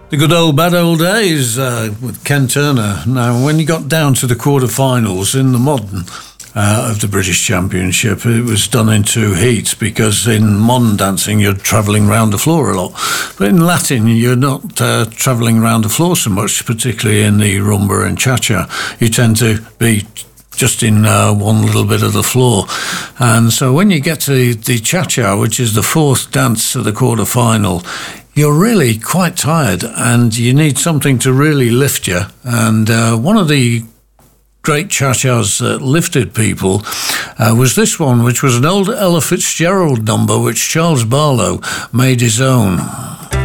The good old bad old days with Ken Turner. Now, when you got down to the quarterfinals in the modern of the British Championship, it was done in two heats because in modern dancing you're travelling around the floor a lot. But in Latin you're not travelling around the floor so much, particularly in the rumba and cha-cha. You tend to be just in one little bit of the floor. And so when you get to the cha-cha, which is the fourth dance of the quarterfinal, you're really quite tired and you need something to really lift you. And one of the great cha-chas that lifted people was this one, which was an old Ella Fitzgerald number which Charles Barlow made his own.